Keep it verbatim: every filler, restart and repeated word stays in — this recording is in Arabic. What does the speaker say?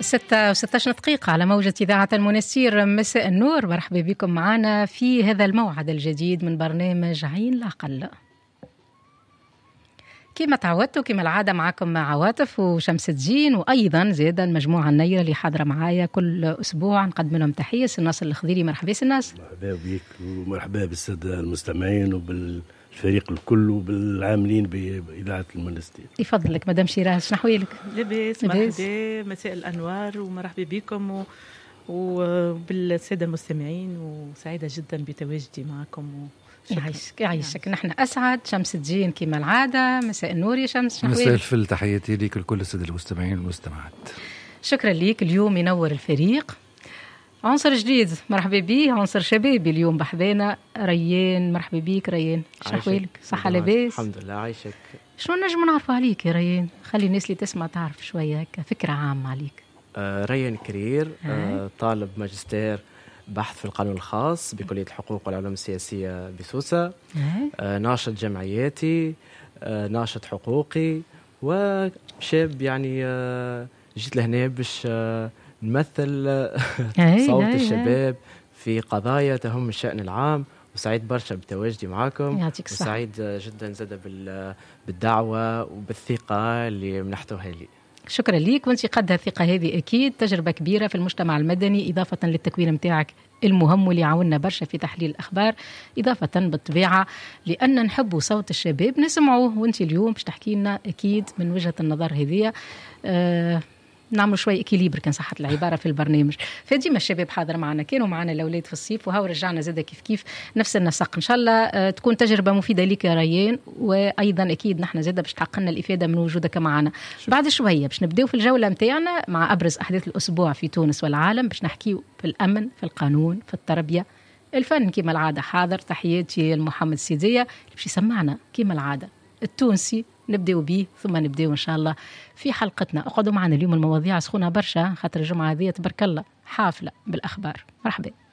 ستة وستة عشر دقيقة على موجة إذاعة المنستير. مساء النور، مرحبا بكم معنا في هذا الموعد الجديد من برنامج عين العقل. كما تعودتوا كما العادة معكم مع عواطف وشمس الدين، وأيضا زيدا المجموعة النيرة اللي حاضرة معايا كل أسبوع نقدم لهم تحية. سناصر الخضيري، مرحبا سناصر. مرحبا بك ومرحبا بالسادة المستمعين وبالفريق الكل وبالعاملين بإذاعة المنستير. يفضلك مدام شيراز، شنو أحوالك؟ لاباس، مرحبا، مساء الأنوار ومرحبا بكم و... وبالسادة المستمعين، وسعيدة جدا بتواجدي معكم و... يعيشك يعيشك. نحن أسعد. شمس الدين كما العادة، مساء النور يا شمس. مساء الفل، تحياتي ليك لكل السادة المستمعين والمستمعات. شكرا ليك. اليوم ينور الفريق عنصر جديد، مرحبا بيه، عنصر شبابي اليوم بحذانا. ريان، مرحبا بيك ريان، شنو أحوالك؟ صحة لاباس؟ الحمد لله، عايشك. شنو نجم نعرفوا عليك يا ريان؟ خلي الناس اللي تسمع تعرف شوية هكا فكرة عامة عليك. آه ريان كرير، آه طالب ماجستير بحث في القانون الخاص بكلية الحقوق والعلوم السياسية بسوسة. آه ناشط جمعياتي، آه ناشط حقوقي، وشاب يعني آه جيت لهنا باش آه نمثل آه صوت الشباب في قضايا تهم الشأن العام. وسعيد برشا بتواجدي معاكم، وسعيد جدا زاد بالدعوة وبالثقة اللي منحتوها لي. شكرا ليك، وانت قد الثقة هذه أكيد تجربة كبيرة في المجتمع المدني، إضافة للتكوين متاعك المهم واللي عاوننا برشا في تحليل الأخبار، إضافة بالطبيعة لأن نحبوا صوت الشباب نسمعوه. وانت اليوم باش تحكي لنا أكيد من وجهة النظر هذه. أه نعمل شوي إكيليبر كان صحة العبارة في البرنامج. فديما الشباب حاضر معنا، كانوا معنا الأولاد في الصيف وهاو رجعنا زادة كيف كيف نفس النسق. إن شاء الله أه تكون تجربة مفيدة لك يا ريان، وأيضا أكيد نحن زادة باش تحقق لنا الإفادة من وجودك معنا. بعد شوية باش نبدأ في الجولة متاعنا مع أبرز أحداث الأسبوع في تونس والعالم، باش نحكي في الأمن، في القانون، في التربية، الفن كما العادة حاضر. تحياتي لمحمد السيدية اللي باش يسمعنا كما العادة التونسي. نبدأ به ثم نبدأ إن شاء الله في حلقتنا. اقعدوا معنا اليوم، المواضيع سخونة برشا خاطر الجمعة هذه تبارك الله حافلة بالأخبار. مرحبا.